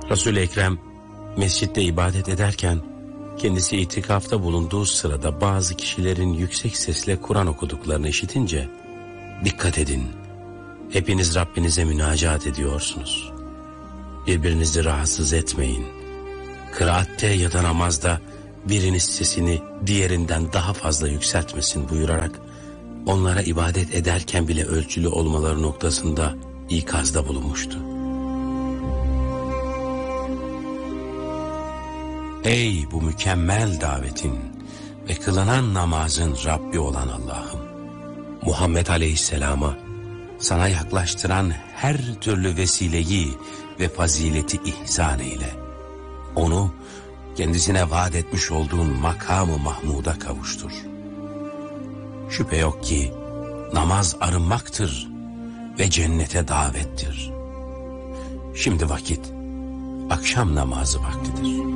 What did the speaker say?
Resul-i Ekrem mescitte ibadet ederken kendisi itikafta bulunduğu sırada bazı kişilerin yüksek sesle Kur'an okuduklarını işitince, "Dikkat edin, hepiniz Rabbinize münacaat ediyorsunuz. Birbirinizi rahatsız etmeyin. Kıraatte ya da namazda biriniz sesini diğerinden daha fazla yükseltmesin" buyurarak onlara ibadet ederken bile ölçülü olmaları noktasında ikazda bulunmuştu. Ey bu mükemmel davetin ve kılınan namazın Rabbi olan Allah'ım! Muhammed Aleyhisselam'a sana yaklaştıran her türlü vesileyi ve fazileti ihsan eyle. Onu kendisine vaat etmiş olduğun makamı Mahmud'a kavuştur. Şüphe yok ki namaz arınmaktır ve cennete davettir. Şimdi vakit akşam namazı vaktidir.